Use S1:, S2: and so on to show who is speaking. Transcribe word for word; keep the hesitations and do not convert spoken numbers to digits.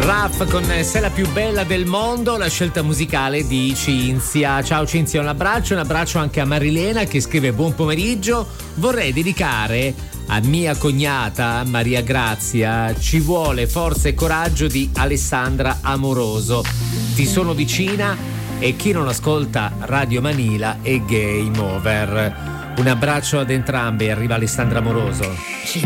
S1: Raff con Sei la più bella del mondo, la scelta musicale di Cinzia. Ciao Cinzia, un abbraccio, un abbraccio anche a Marilena che scrive: buon pomeriggio, vorrei dedicare a mia cognata Maria Grazia Ci vuole forza e coraggio di Alessandra Amoroso. Ti sono vicina e chi non ascolta Radio Manila è game over. Un abbraccio ad entrambi, arriva Alessandra Amoroso.